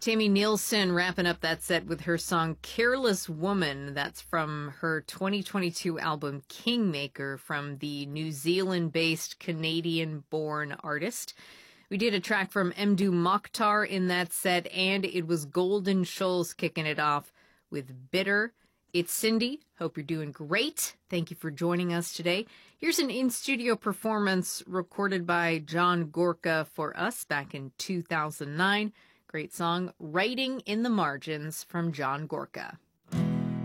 Tammy Nielsen wrapping up that set with her song Careless Woman. That's from her 2022 album Kingmaker, from the New Zealand-based Canadian-born artist. We did a track from Mdou Moctar in that set, and it was Golden Shoals kicking it off with Bitter. It's Cindy. Hope you're doing great. Thank you for joining us today. Here's an in-studio performance recorded by John Gorka for us back in 2009. Great song, Writing in the Margins from John Gorka.